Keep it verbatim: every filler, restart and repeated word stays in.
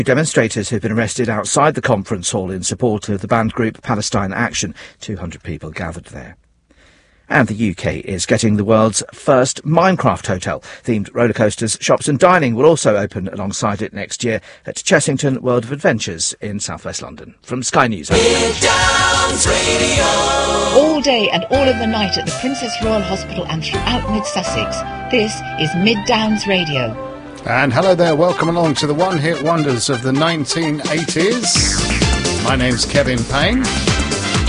Demonstrators have been arrested outside the conference hall in support of the banned group Palestine Action. two hundred people gathered there. And the U K is getting the world's first Minecraft hotel. Themed roller coasters, shops and dining will also open alongside it next year at Chessington World of Adventures in southwest London. From Sky News. Mid-Downs Radio. All day and all of the night at the Princess Royal Hospital and throughout Mid-Sussex. This is Mid-Downs Radio. And hello there, welcome along to the one-hit wonders of the nineteen eighties. My name's Kevin Payne.